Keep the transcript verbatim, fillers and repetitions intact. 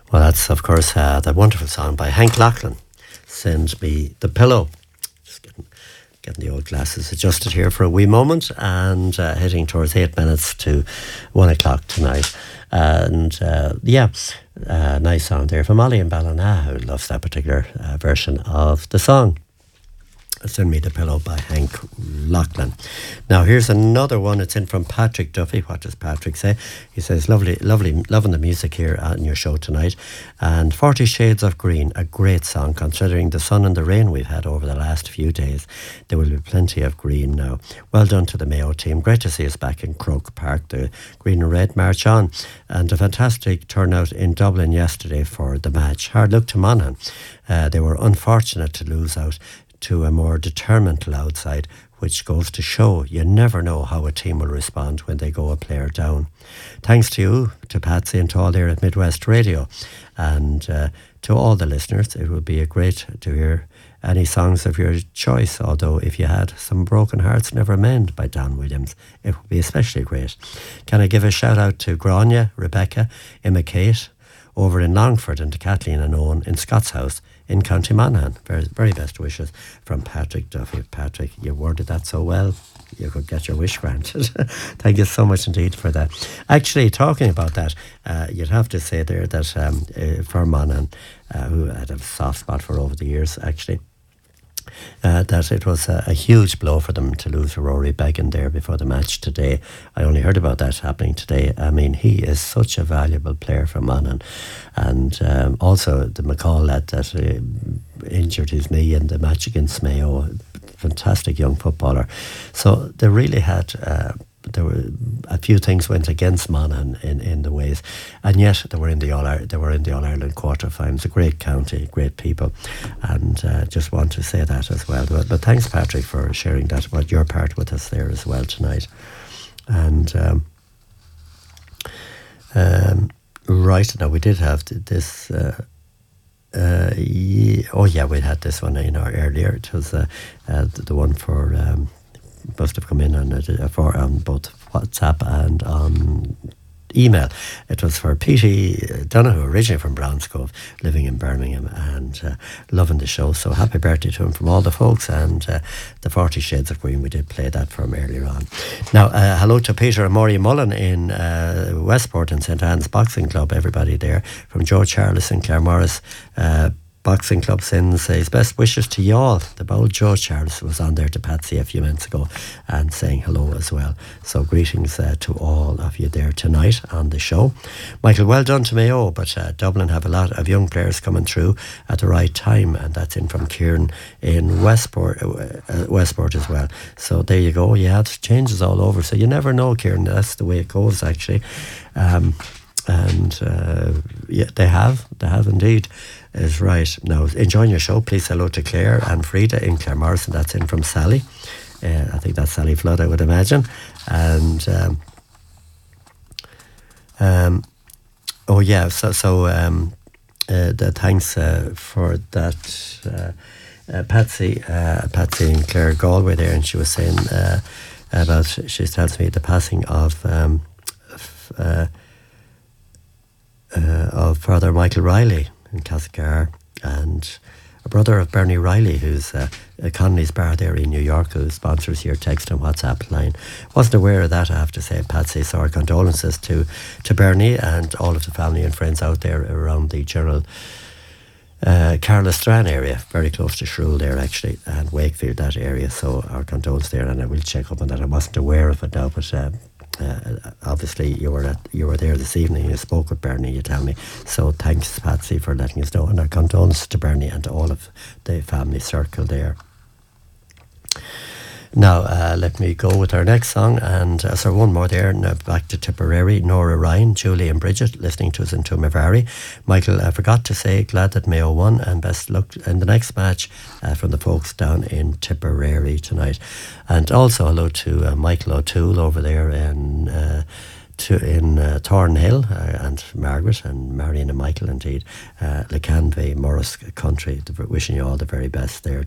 Well, that's, of course, uh, that wonderful song by Hank Lachlan, Send Me the Pillow. Just getting, getting the old glasses adjusted here for a wee moment and uh, heading towards eight minutes to one o'clock tonight. And uh, yeah, uh, nice song there from Molly and Ballina, who loves that particular uh, version of the song. Send Me the Pillow by Hank Lachlan. Now here's another one. It's in from Patrick Duffy. What does Patrick say? He says, lovely, lovely, loving the music here on your show tonight. And Forty Shades of Green, a great song considering the sun and the rain we've had over the last few days. There will be plenty of green now. Well done to the Mayo team. Great to see us back in Croke Park. The green and red march on. And a fantastic turnout in Dublin yesterday for the match. Hard luck to Monaghan. Uh, they were unfortunate to lose out to a more determined Louthside, which goes to show you never know how a team will respond when they go a player down. Thanks to you, to Patsy and to all there at Midwest Radio, and uh, to all the listeners. It would be a great to hear any songs of your choice, although if you had Some Broken Hearts Never Mend by Don Williams, it would be especially great. Can I give a shout out to Grania, Rebecca, Emma Kate, over in Longford, and to Kathleen and Owen in Scott's House in County Monaghan. Very, very best wishes from Patrick Duffy. Patrick, you worded that so well, you could get your wish granted. Thank you so much indeed for that. Actually, talking about that, uh, you'd have to say there that um, uh, for Monaghan, uh, who had a soft spot for over the years, actually, Uh, that it was a, a huge blow for them to lose Rory Beggan there before the match today. I only heard about that happening today. I mean, he is such a valuable player for Monaghan. And um, also the McCall lad that uh, injured his knee in the match against Mayo, fantastic young footballer. So they really had... Uh, there were a few things went against Monaghan in, in the ways, and yet they were in the All they were in the All Ireland quarterfinals. A great county, great people, and uh, just want to say that as well. But, but thanks, Patrick, for sharing that about your part with us there as well tonight. And um, um, right now we did have this. Uh, uh, yeah, oh yeah, we had this one in our earlier. It was uh, uh, the, the one for. Um, must have come in on, uh, for, on both WhatsApp and on email. It was for Petey Donoghue, originally from Brownscove, living in Birmingham, and uh, loving the show. So happy birthday to him from all the folks, and uh, the Forty Shades of Green, we did play that for him earlier on. Now, uh, hello to Peter and Maury Mullen in uh, Westport and St Anne's Boxing Club, everybody there, from Joe Charles and Claire Morris, uh, Boxing Club sends his best wishes to you all. The bold Joe Charles was on there to Patsy a few minutes ago and saying hello as well. So greetings uh, to all of you there tonight on the show. Michael, well done to Mayo, but uh, Dublin have a lot of young players coming through at the right time, and that's in from Kieran in Westport, uh, Westport as well. So there you go. Yeah, it changes all over. So you never know, Kieran. That's the way it goes, actually. Um, and uh, yeah, they have, they have indeed. Is right. Now, enjoying your show. Please hello to Claire and Frida in Claire Morrison. That's in from Sally. Uh, I think that's Sally Flood, I would imagine. And um, um, oh yeah, so so um, uh, the thanks uh, for that, uh, uh, Patsy, uh, Patsy and Claire Galway there, and she was saying uh, about she tells me the passing of. Um, f- uh, uh, of Father Michael Riley in Castlegar, and a brother of Bernie Riley, who's uh, a Connolly's Bar there in New York, who sponsors your text and WhatsApp line. Wasn't aware of that, I have to say, Patsy. So our condolences to, to Bernie and all of the family and friends out there around the general uh, Carlistran area, very close to Shrule there actually, and Wakefield, that area. So our condolences there, and I will check up on that. I wasn't aware of it now, but uh, Uh, obviously you were at, you were there this evening, you spoke with Bernie, you tell me. So thanks, Patsy, for letting us know, and our condolences to Bernie and to all of the family circle there. Now uh, let me go with our next song, and uh, so one more there. Now back to Tipperary. Nora Ryan, Julie and Bridget listening to us in Toomevary. Michael, I forgot to say glad that Mayo won, and best luck in the next match uh, from the folks down in Tipperary tonight. And also hello to uh, Michael O'Toole over there in uh, to in uh, Thornhill, uh, and Margaret and Marion and Michael indeed, uh, Lecanvey, Morris Country, wishing you all the very best there